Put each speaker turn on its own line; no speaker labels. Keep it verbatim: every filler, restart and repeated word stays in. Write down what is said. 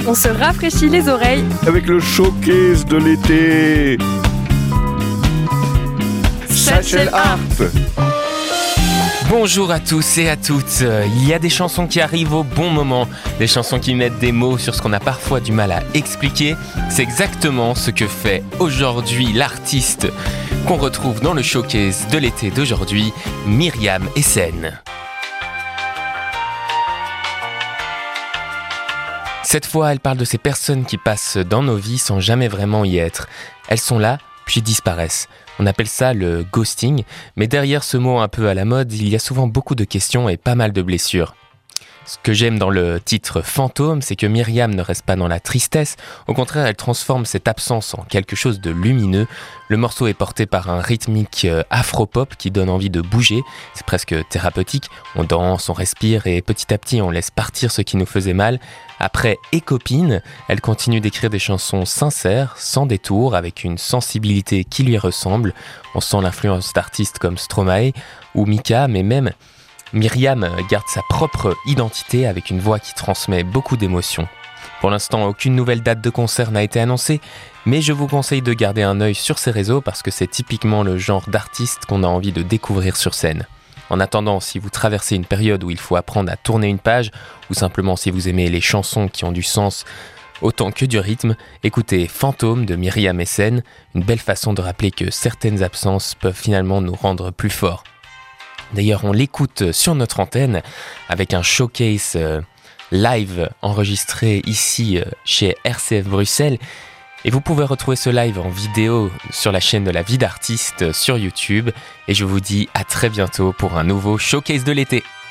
On se rafraîchit les oreilles
avec le showcase de l'été. Satchel Harp.
Bonjour à tous et à toutes. Il y a des chansons qui arrivent au bon moment, des chansons qui mettent des mots sur ce qu'on a parfois du mal à expliquer. C'est exactement ce que fait aujourd'hui l'artiste qu'on retrouve dans le showcase de l'été d'aujourd'hui, Myriam Essen. Cette fois, elle parle de ces personnes qui passent dans nos vies sans jamais vraiment y être. Elles sont là, puis disparaissent. On appelle ça le ghosting, mais derrière ce mot un peu à la mode, il y a souvent beaucoup de questions et pas mal de blessures. Ce que j'aime dans le titre Fantôme, c'est que Myriam ne reste pas dans la tristesse, au contraire elle transforme cette absence en quelque chose de lumineux. Le morceau est porté par un rythmique afro-pop qui donne envie de bouger, c'est presque thérapeutique, on danse, on respire et petit à petit on laisse partir ce qui nous faisait mal. Après Et Copine, elle continue d'écrire des chansons sincères, sans détour, avec une sensibilité qui lui ressemble. On sent l'influence d'artistes comme Stromae ou Mika, mais même Myriam garde sa propre identité avec une voix qui transmet beaucoup d'émotions. Pour l'instant, aucune nouvelle date de concert n'a été annoncée, mais je vous conseille de garder un œil sur ses réseaux parce que c'est typiquement le genre d'artiste qu'on a envie de découvrir sur scène. En attendant, si vous traversez une période où il faut apprendre à tourner une page, ou simplement si vous aimez les chansons qui ont du sens autant que du rythme, écoutez Fantôme de Myriam Essen, une belle façon de rappeler que certaines absences peuvent finalement nous rendre plus forts. D'ailleurs, on l'écoute sur notre antenne avec un showcase euh, live enregistré ici euh, chez R C F Bruxelles. Et vous pouvez retrouver ce live en vidéo sur la chaîne de La Vie d'Artiste sur YouTube. Et je vous dis à très bientôt pour un nouveau showcase de l'été.